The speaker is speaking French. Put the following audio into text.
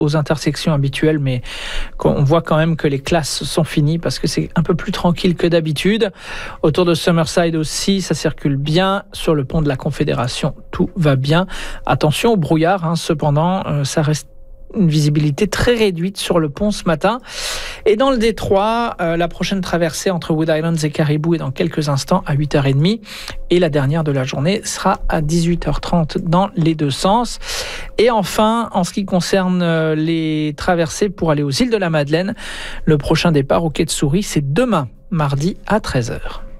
aux intersections habituelles, mais on voit quand même que les classes sont finies parce que c'est un peu plus tranquille que d'habitude. Autour de Summerside aussi, ça circule bien. Sur le pont de la Confédération, tout va bien. Attention au brouillard, cependant, ça reste une visibilité très réduite sur le pont ce matin. Et dans le détroit, la prochaine traversée entre Wood Islands et Caribou est dans quelques instants à 8h30. Et la dernière de la journée sera à 18h30 dans les deux sens. Et enfin, en ce qui concerne les traversées pour aller aux îles de la Madeleine, le prochain départ au Quai de Souris, c'est demain, mardi à 13h.